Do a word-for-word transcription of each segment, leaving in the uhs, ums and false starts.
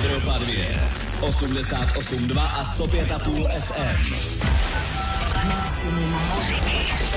Evropa dvě, osmdesát osm dva a sto pět a půl F M. Maximum muziky.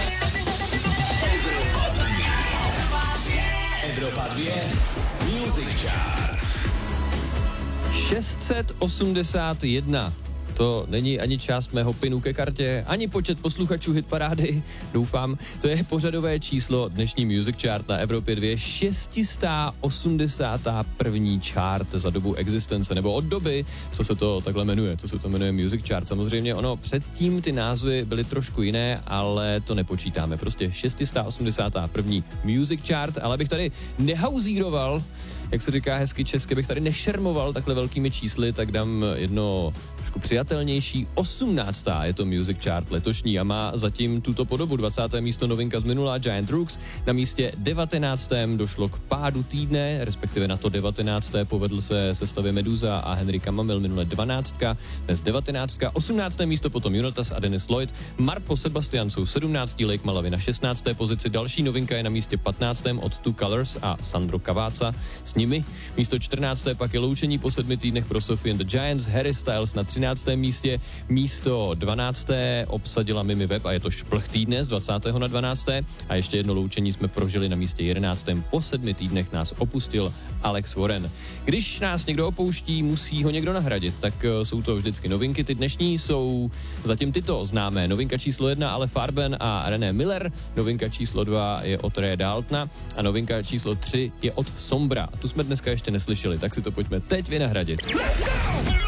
Evropa dvě. Evropa dvě. Music Chart. šest set osmdesát jedna. To není ani část mého pinu ke kartě, ani počet posluchačů hitparády, doufám. To je pořadové číslo dnešní Music Chart na Evropě dvě, šest set osmdesátý první chart za dobu existence, nebo od doby, co se to takhle jmenuje, co se to jmenuje Music Chart. Samozřejmě ono, předtím ty názvy byly trošku jiné, ale to nepočítáme. Prostě šest set osmdesátý první Music Chart, ale bych tady nehauzíroval, jak se říká hezky česky, bych tady nešermoval takhle velkými čísly, tak dám jedno trošku přijatelnější. osmnáctá je to Music Chart letošní a má zatím tuto podobu. dvacáté místo novinka z minula Giant Rooks. Na místě devatenáctém došlo k pádu týdne, respektive na to devatenácté povedl se sestavě Meduza a Henry Kamamil minule dvanáctka, dnes devatenáctka, osmnácté místo potom Jonatas a Dennis Lloyd. Marpo Sebastian jsou sedmnáctý, Lake Malawi na šestnácté pozici. Další novinka je na místě patnáctém od Two Colors a Sandro Cavazza s nimi. Místo čtrnácté pak je loučení po sedmi týdnech pro Sophie and the Giants, Harry Styles na třináctém místě, místo dvanácté obsadila Mimi Webb a je to šplch týdne z dvacátého na dvanácté a ještě jedno loučení jsme prožili na místě jedenáctém. Po sedmi týdnech nás opustil Alex Warren. Když nás někdo opouští, musí ho někdo nahradit, tak jsou to vždycky novinky. Ty dnešní jsou zatím tyto známé. Novinka číslo jedna Ale Farben a René Miller, novinka číslo dva je od Ray Daltona a novinka číslo tři je od Sombra. Tu jsme dneska ještě neslyšeli, tak si to pojďme teď vynahradit.